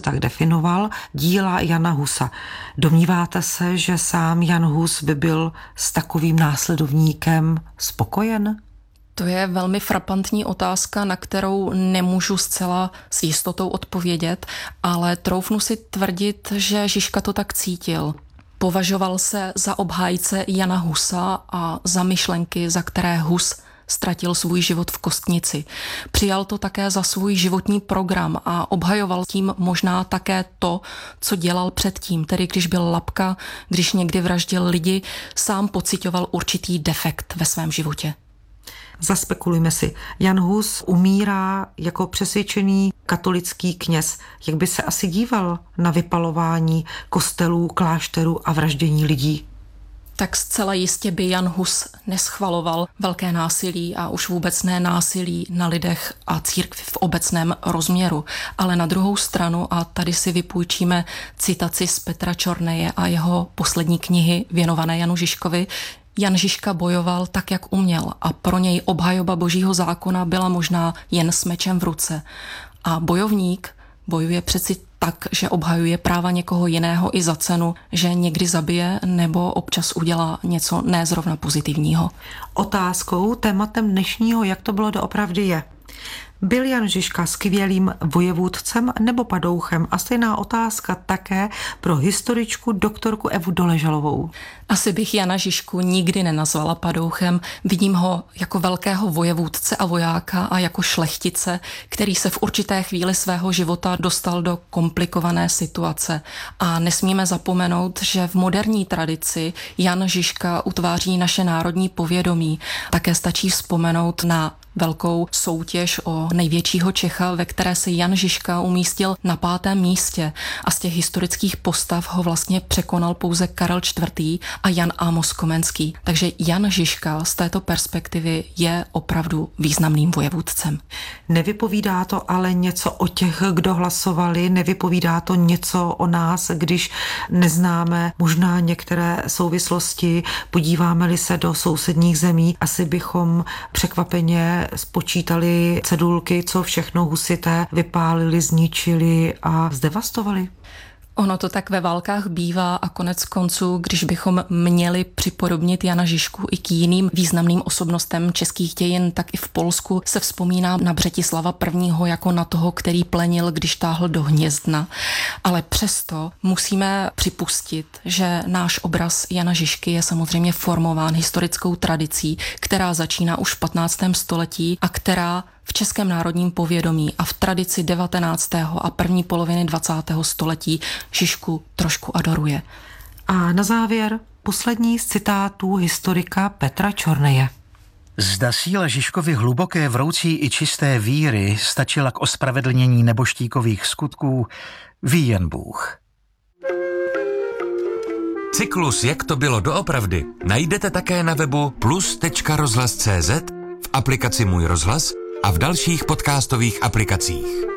tak definoval, díla Jana Husa. Domníváte se, že sám Jan Hus by byl s takovým následovníkem spokojen? To je velmi frapantní otázka, na kterou nemůžu zcela s jistotou odpovědět, ale troufnu si tvrdit, že Žižka to tak cítil. Považoval se za obhájce Jana Husa a za myšlenky, za které Hus ztratil svůj život v Kostnici. Přijal to také za svůj životní program a obhajoval tím možná také to, co dělal předtím, tedy když byl lapka, když někdy vraždil lidi, sám pociťoval určitý defekt ve svém životě. Zaspekulujme si. Jan Hus umírá jako přesvědčený katolický kněz. Jak by se asi díval na vypalování kostelů, klášterů a vraždění lidí? Tak zcela jistě by Jan Hus neschvaloval velké násilí a už vůbec ne násilí na lidech a církvi v obecném rozměru. Ale na druhou stranu, a tady si vypůjčíme citaci z Petra Čorneje a jeho poslední knihy věnované Janu Žižkovi, Jan Žižka bojoval tak, jak uměl a pro něj obhajoba božího zákona byla možná jen s mečem v ruce. A bojovník bojuje přeci tak, že obhajuje práva někoho jiného i za cenu, že někdy zabije nebo občas udělá něco nezrovna pozitivního. Otázkou, tématem dnešního, jak to bylo doopravdy je. Byl Jan Žižka skvělým vojevůdcem nebo padouchem? A stejná otázka také pro historičku doktorku Evu Doležalovou. Asi bych Jana Žižku nikdy nenazvala padouchem. Vidím ho jako velkého vojevůdce a vojáka a jako šlechtice, který se v určité chvíli svého života dostal do komplikované situace. A nesmíme zapomenout, že v moderní tradici Jan Žižka utváří naše národní povědomí. Také stačí vzpomenout na velkou soutěž o největšího Čecha, ve které se Jan Žižka umístil na 5. místě a z těch historických postav ho vlastně překonal pouze Karel IV. A Jan Amos Komenský. Takže Jan Žižka z této perspektivy je opravdu významným vojevůdcem. Nevypovídá to ale něco o těch, kdo hlasovali, nevypovídá to něco o nás, když neznáme možná některé souvislosti, podíváme-li se do sousedních zemí, asi bychom překvapeně spočítali cedulky, co všechno husité vypálili, zničili a zdevastovali. Ono to tak ve válkách bývá a konec konců, když bychom měli připodobnit Jana Žižku i k jiným významným osobnostem českých dějin, tak i v Polsku se vzpomíná na Břetislava I. jako na toho, který plenil, když táhl do Hnězdna. Ale přesto musíme připustit, že náš obraz Jana Žižky je samozřejmě formován historickou tradicí, která začíná už v 15. století a která v českém národním povědomí a v tradici 19. a první poloviny 20. století Žižku trošku adoruje. A na závěr poslední z citátů historika Petra Čorneje. Zda síla Žižkovy hluboké, vroucí i čisté víry stačila k ospravedlnění neboštíkových skutků, ví jen Bůh. Cyklus Jak to bylo doopravdy najdete také na webu plus.rozhlas.cz, v aplikaci Můj rozhlas a v dalších podcastových aplikacích.